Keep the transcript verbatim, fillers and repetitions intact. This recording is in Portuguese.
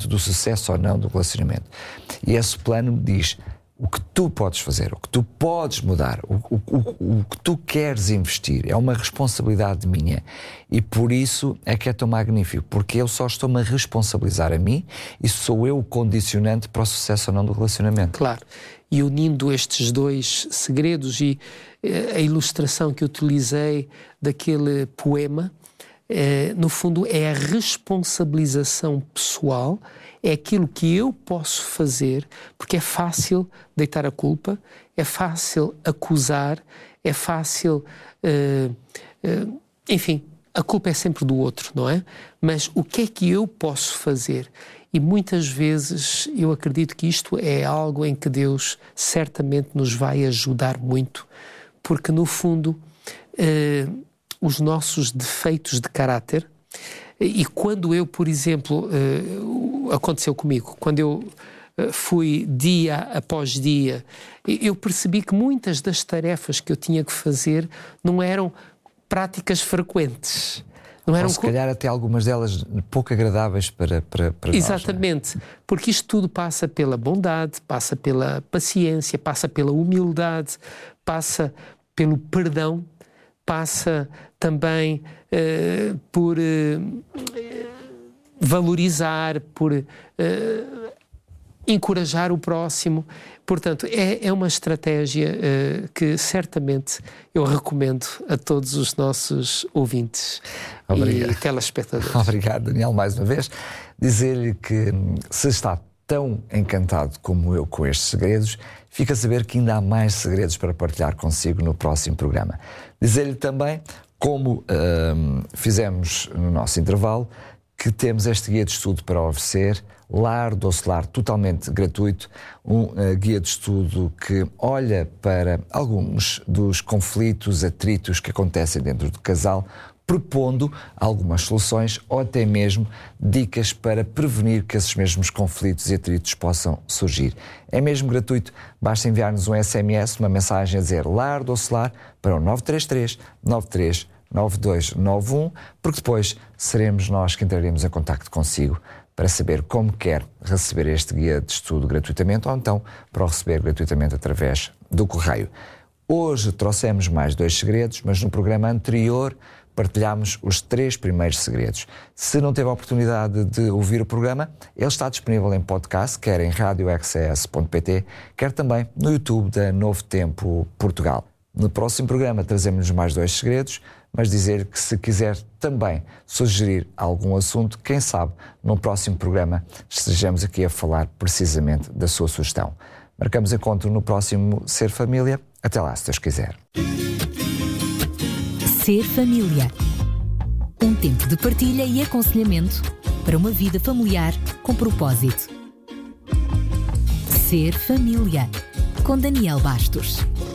determinante do sucesso ou não do relacionamento. E esse plano diz o que tu podes fazer, o que tu podes mudar, o, o, o, o que tu queres investir. É uma responsabilidade minha. E por isso é que é tão magnífico, porque eu só estou-me a responsabilizar a mim e sou eu o condicionante para o sucesso ou não do relacionamento. Claro. E unindo estes dois segredos e eh, a ilustração que utilizei daquele poema, eh, no fundo é a responsabilização pessoal, é aquilo que eu posso fazer, porque é fácil deitar a culpa, é fácil acusar, é fácil, eh, eh, enfim, a culpa é sempre do outro, não é? Mas o que é que eu posso fazer? E muitas vezes eu acredito que isto é algo em que Deus certamente nos vai ajudar muito, porque no fundo eh, os nossos defeitos de caráter, e quando eu, por exemplo, eh, aconteceu comigo, quando eu eh, fui dia após dia, eu percebi que muitas das tarefas que eu tinha que fazer não eram práticas frequentes. Não eram Ou se calhar até algumas delas pouco agradáveis para, para, para nós. Exatamente, porque isto tudo passa pela bondade, passa pela paciência, passa pela humildade, passa pelo perdão, passa também uh, por uh, valorizar, por uh, encorajar o próximo. Portanto, é, é uma estratégia uh, que certamente eu recomendo a todos os nossos ouvintes. Obrigado. E telespectadores. Obrigado, Daniel, mais uma vez. Dizer-lhe que se está tão encantado como eu com estes segredos, fica a saber que ainda há mais segredos para partilhar consigo no próximo programa. Dizer-lhe também, como hum, fizemos no nosso intervalo, que temos este guia de estudo para oferecer, Lar Doce Lar, totalmente gratuito, um uh, guia de estudo que olha para alguns dos conflitos, atritos que acontecem dentro do casal, propondo algumas soluções ou até mesmo dicas para prevenir que esses mesmos conflitos e atritos possam surgir. É mesmo gratuito, basta enviar-nos um S M S, uma mensagem a dizer Lar Doce Lar para o nove três três, nove três nove dois nove um, porque depois seremos nós que entraremos em contacto consigo para saber como quer receber este guia de estudo gratuitamente ou então para o receber gratuitamente através do correio. Hoje trouxemos mais dois segredos, mas no programa anterior partilhámos os três primeiros segredos. Se não teve a oportunidade de ouvir o programa, ele está disponível em podcast, quer em rádio x s ponto p t, quer também no YouTube da Novo Tempo Portugal. No próximo programa trazemos mais dois segredos, mas dizer que se quiser também sugerir algum assunto, quem sabe no próximo programa estejamos aqui a falar precisamente da sua sugestão. Marcamos encontro no próximo Ser Família. Até lá, se Deus quiser. Ser Família. Um tempo de partilha e aconselhamento para uma vida familiar com propósito. Ser Família. Com Daniel Bastos.